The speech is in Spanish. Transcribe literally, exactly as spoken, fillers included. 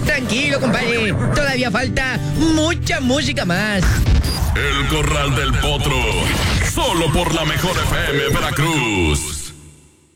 Tranquilo, compadre. Todavía falta mucha música más. El Corral del Potro. Solo por la Mejor F M Veracruz.